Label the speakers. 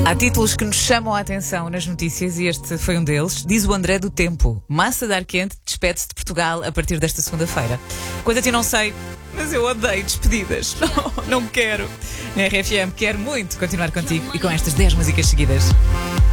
Speaker 1: Há títulos que nos chamam a atenção nas notícias e este foi um deles. Diz o André do Tempo: Massa de Ar Quente despede-se de Portugal a partir desta segunda-feira. Quanto a ti não sei, mas eu odeio despedidas. Não quero. Na RFM quero muito continuar contigo e com estas 10 músicas seguidas.